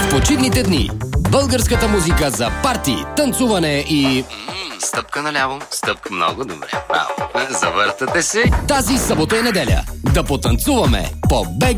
Почивните дни. Българската музика за парти, танцуване и... Стъпка наляво, стъпка много добре. Браво. Завъртате се. Тази събота и неделя да потанцуваме по БГ